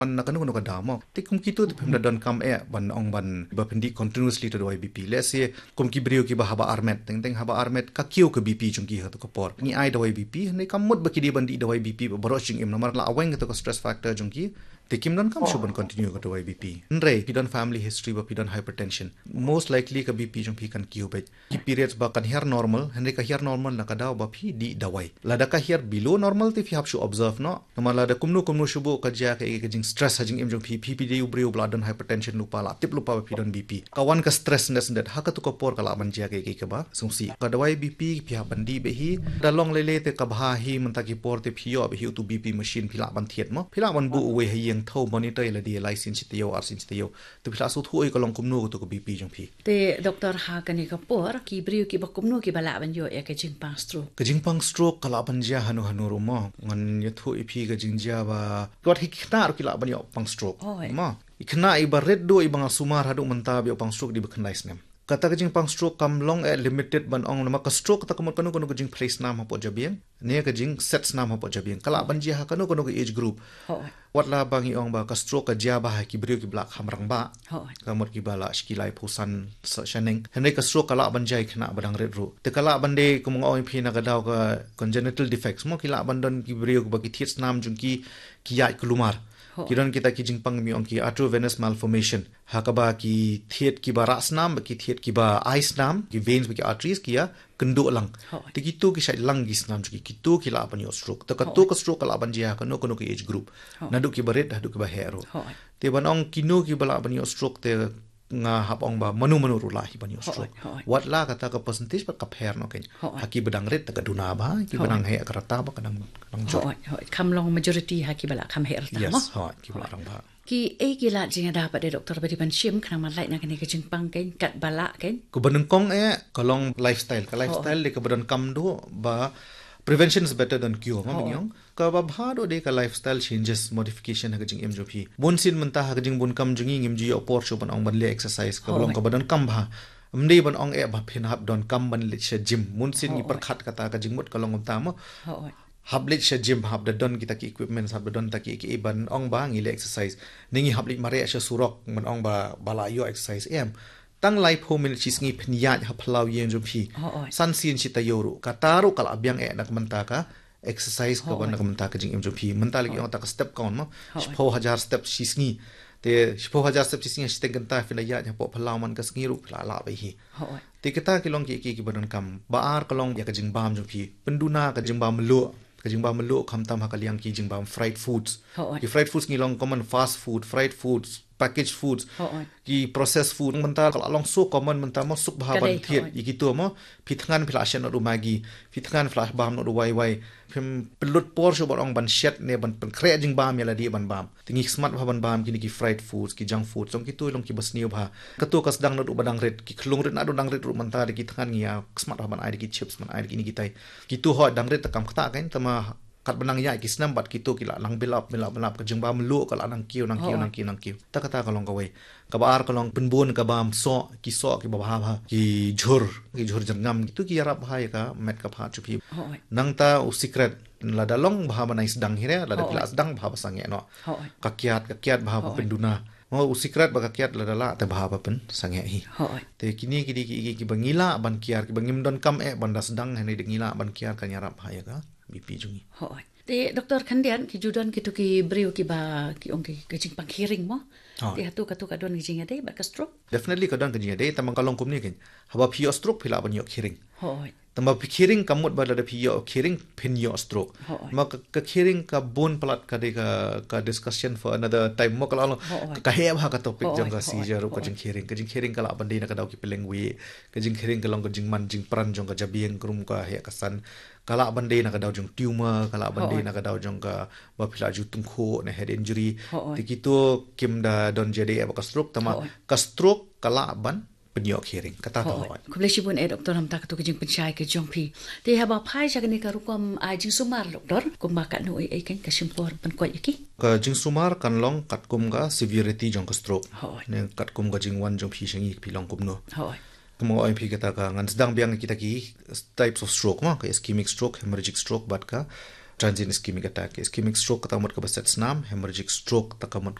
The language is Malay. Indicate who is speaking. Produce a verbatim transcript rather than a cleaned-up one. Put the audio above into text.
Speaker 1: มันนักนุนก็ดามที่คุมคิดตัวที่ผมได้ดอนคำเอะบันองบันบัพนดี continuously ตัวไอบีพีเลสเซียคุมคิบริโอกิบะฮับอาร์เมตตั้งแต่ฮับอาร์เมตก็คิวกับบีพีจงกีหัตุกปอร์นี่ไอตัวไอบีพีนี่คำมุดบักดีบันดีตัวไอบีพีบรอชิงเอ็มนำมาละเอาไว้กับตัว stress factor จงกีที่คิมดอนคำชุบัน continue กับตัวไอบีพีนั่นเลยพี่ดอน family history บัพพี่ดอน hypertension most likely กับบีพีจงพี่กันคิวไปที่ periods บักกัน hair normal เห็นได้กับ hair normalนักดาวบัพพี่ดีดาวไว้ละดักกับ hair below normalที่พี่ฮับชู observe เนาะนำมาละดักคุมนูคุมนูชูบุกับจ้ากับเอกจิง stress จิงเอ็มจงพี่พีพีดีอุบริโอ blood and hypertension lupa la tip lupa ba pidon B P kawan ka stress nes net ha ka tu ko por kala ban jia ke ke ba sungsi ka dawai B P phia bandi be hi da long le le te ka bha hi man ta ki por te phio be hi tu B P machine phila ban thiet mo phila ban bu we hi yeng tho monitor la di license chitio ar sin chitio tu phila su thu ko long kum nu to ko B P jong phi
Speaker 2: te doctor ha ka ni ka por ki briu ki ba kum nu ki bala ban yo ya ka jing pang stroke
Speaker 1: ka jing pang stroke kala ban jia hanu hanu ro mo ngan ye thu i phi ka jing jia ba kot hi khna ro ki la ban yo pang stroke mo ikna ibaret do ibang sumar hadu mentabi opang stroke di bekhnai snem kata kajing pang stroke kam long at limited ban ong nama ka stroke ta kamot kanu kanu kajing place nam hapo jabieng ne kajing sets nam hapo jabieng kala ban ji ha kanu kanu ka age group wat la bangi ong ba ka stroke ka ja ba ha ki brio ki blak hamrang ba kamot ki bala skilai phusan shaneng hene ka stroke kala ban jai khna badang red ru te kala ban de kumong ong phi na ka daw ka congenital defects mo kila ban don ki brio ba ki thiet nam jung ki ki yai kulumar kiran kita ki jingpang mi ong ki arteriovenous malformation hakaba ki thiet ki ba ras nam ki thiet ki ba ice nam ki veins ki arteries ki ya kendo lang ti tu ki sai lang gis nam ki ki tu ki la ban yo stroke ta ka tu ka stroke la ban ja ka no ko ki age group nadu ki baret hadu ki ba hero te ban ong kino ki bala ban yo stroke te nga hap ong ba manu manu rula hi ban yo stroke wat la kata ka percentage pa ka pher no ken haki badang ret ta ka duna ba ki banang he karata ba kanang nang jo
Speaker 2: kam long majority haki bala kam he rata
Speaker 1: yes ha ki bala rang ba
Speaker 2: ki e ki la jinga da pa de doctor ba di ban shim khana ma lai na ken ke jing pang ken kat bala ken
Speaker 1: ku banung kong e ka long lifestyle ka lifestyle le ka badan kam do ba prevention is better than cure ma bingyong ka ba bhado de ka lifestyle changes modification ha jing M J P bun sin manta ha jing bun kam jungi ngim ji opor sho ban ong ban le exercise ka long ka badan kam bha amdei ban ong e ba phin hab don kam ban le che gym mun sin ni par khat ka ta ka jing mut ka long ta mo hablit sha gym hab da don kita ki equipment hab da don ta ki ki ban ong ba ngi le exercise ningi hablit mare sha surok ban ong ba bala yo exercise em tang lai pho min chi sngi phnya ha phlau yen jum phi san sin chi ta yoru ka taru kal abyang e nak manta ka exercise ka ban nak manta ka jing em jum phi manta li ong ta ka step count ma pho हजार step chi sngi te pho हजार step chi sngi chi ten ta phila ya ha po phlau man ka sngi ru phla la bai hi te kita ki long ki ki ki ban kam ba ar ka long ya ka jing bam jum phi penduna ka jing bam lo ka jing bam lo kham tam ha ka liang ki jing bam fried foods ki fried foods ngi long common fast food fried foods packaged foods ki processed food menta kala long so common menta mo suk bha ban thiet iki to mo phitngan phlashan ru magi phitngan flash bam no wai wai phim pelut por sho borong ban shet ne ban pen kre jing bam yala di ban bam tingi smart bha ban bam kini ki fried foods ki junk food song ki tu long ki basniu bha ka to kas dang no badang ret ki khlung ret na do dang ret ru menta ki thangan ngia smart ban ai ki chips man ai ki ni ki tai ki tu ho dang ret takam khata kain tama kat benang ya ki snam bat kitu ki la lang bilap bilap bilap ka jingba mlu ka la nang kiu nang kiu nang kiu nang kiu ta kata ka long ka wei ka bar ka long penbun ka bam so ki so ki ba ba ki jhur ki jhur jangam kitu ki yarap hai ka met ka pha chu phi nang ta u secret la da long bha banai sedang hire la da pila sedang bha basang ye no ka kiat ka kiat bha penduna mo u secret ba ka kiat la da la ta bha ba pen sang ye hi te kini ki ki ki bangila ban kiar ki bangim don kam e ban da sedang hene de ngila ban kiar ka yarap hai ka B P jungi
Speaker 2: hoi te doktor khandian ki judan ki tu ki brio ki ba ki ong ki ka jing pang hearing mo te hatu ka tu ka don ki jing ade ba ka stroke
Speaker 1: definitely ka don ka jing ade tamang kalong kum ni kin haba phi stroke phila ban yo hearing
Speaker 2: hoi
Speaker 1: tamba hearing kamut ba da phi yo hearing phin yo stroke ma ka hearing ka bon plat ka de ka ka discussion for another time mo kala ka he ba ka topic jang ka seizure ka jing hearing ka jing hearing kala ban de na ka daw ki peleng wi ka jing hearing ka long ka jing man jing pran jong ka jabieng krum ka he ka san kala bande na ka daw jong tumor kala bande na ka daw jong ka ba phila ju tung kho na head injury tikito kim da don jede ba ka stroke tama ka stroke kala ban penyok hearing kata to
Speaker 2: ko ble sibun e doktor ham ta ka to ka jing penchai ke jong phi te ha ba phai ja ni ka rukom a jing sumar doktor ko ma ka no e kan ka simpor pan ko yaki
Speaker 1: ka jing sumar kan long kat kum ga severity jong ka stroke ne kat kum ga jing wan jong phi shangi phi long kum no mo oi phi kata ka ngan sedang biang kita ki types of stroke ma ka ischemic stroke hemorrhagic stroke bat ka transient ischemic attack ischemic stroke katamot ka basat snam hemorrhagic stroke takamot